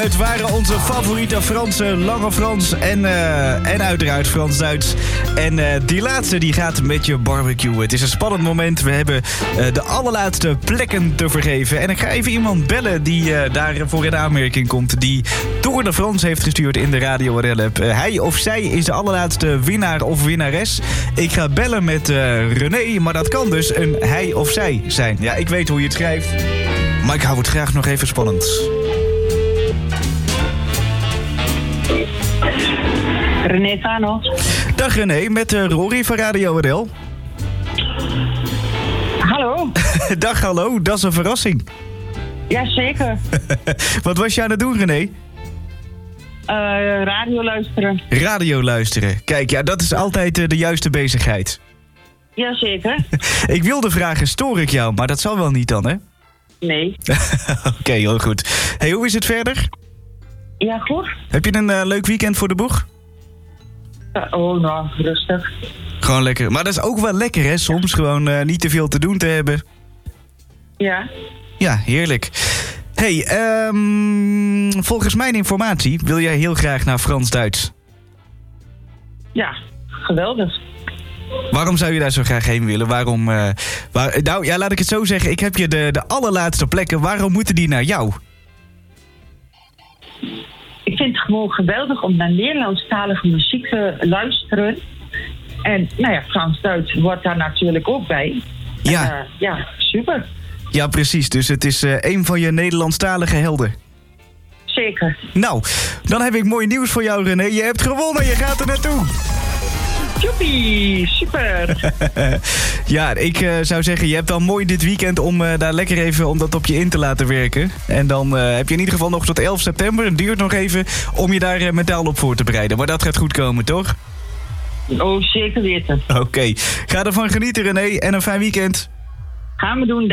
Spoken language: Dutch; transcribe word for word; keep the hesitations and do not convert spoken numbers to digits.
Het waren onze favoriete Fransen, Lange Frans en, uh, en uiteraard Frans-Duits. En uh, die laatste die gaat met je barbecue. Het is een spannend moment. We hebben uh, de allerlaatste plekken te vergeven. En ik ga even iemand bellen die uh, daarvoor in aanmerking komt. Die Tour de France heeft gestuurd in de Radio R L app. Uh, hij of zij is de allerlaatste winnaar of winnares. Ik ga bellen met uh, René, maar dat kan dus een hij of zij zijn. Ja, ik weet hoe je het schrijft. Maar ik hou het graag nog even spannend. René Thanos. Dag René, met uh, Rory van Radio R L. Hallo. Dag, hallo, dat is een verrassing. Jazeker. Wat was je aan het doen, René? Uh, radio luisteren. Radio luisteren. Kijk, ja, dat is altijd uh, de juiste bezigheid. Jazeker. Ik wilde vragen, stoor ik jou? Maar dat zal wel niet dan, hè? Nee. Oké, okay, heel goed. Hey, hoe is het verder? Ja, goed. Heb je een uh, leuk weekend voor de boeg? Uh, oh, nou, rustig. Gewoon lekker. Maar dat is ook wel lekker, hè? Soms gewoon uh, niet te veel te doen te hebben. Ja. Ja, heerlijk. Hey, um, volgens mijn informatie wil jij heel graag naar Frans-Duits. Ja, geweldig. Waarom zou je daar zo graag heen willen? Waarom? Uh, waar, nou, ja, laat ik het zo zeggen. Ik heb je de, de allerlaatste plekken. Waarom moeten die naar jou? Ik vind het gewoon geweldig om naar Nederlandstalige muziek te luisteren. En, nou ja, Frans-Duits wordt daar natuurlijk ook bij. Ja. En, uh, ja, super. Ja, precies. Dus het is uh, een van je Nederlandstalige helden. Zeker. Nou, dan heb ik mooi nieuws voor jou, René. Je hebt gewonnen. Je gaat er naartoe. Joepie, super. Ja, ik uh, zou zeggen, je hebt dan mooi dit weekend om uh, daar lekker even om dat op je in te laten werken. En dan uh, heb je in ieder geval nog tot elf september. Het duurt nog even om je daar uh, mentaal op voor te bereiden. Maar dat gaat goed komen, toch? Oh, zeker weten. Oké, okay. Ga ervan genieten, René. En een fijn weekend. Gaan we doen.